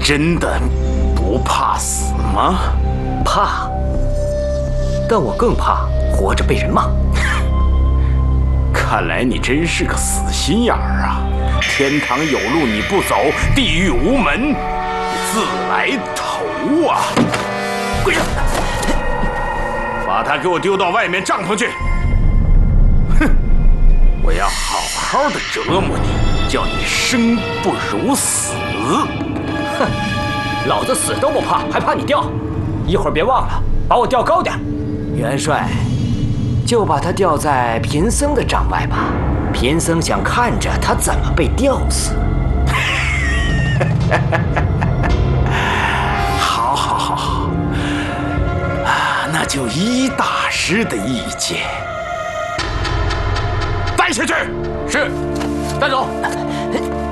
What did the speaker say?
真的不怕死吗？ 怕，但我更怕活着被人骂。 看来你真是个死心眼儿啊！天堂有路你不走，地狱无门你自来投啊！跪下！把他给我丢到外面帐篷去！哼！我要好好的折磨你，叫你生不如死！ 哼！老子死都不怕，还怕你掉？一会儿别忘了把我吊高点。元帅，就把他吊在贫僧的帐外吧。贫僧想看着他怎么被吊死。 好，好，好，好。啊，那就依大师的意见。带下去。 是，带走。